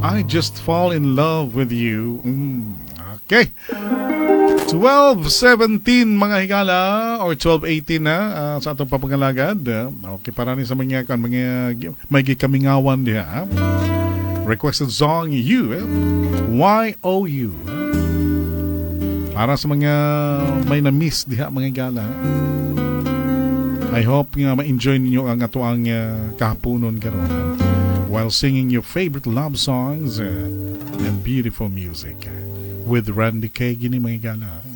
I just fall in love with you. Okay. 12:17 mga higala or 12:18 na sa atong papangalagad. Okay, para ni sa mga may gikamingawan diha. Requested song You, Y-O-U. Para sa mga may na-miss diha mga higala. I hope nga ma-enjoy ninyo ang atuang kahaponon karon while singing your favorite love songs and beautiful music with Randy K. Gini mga higala.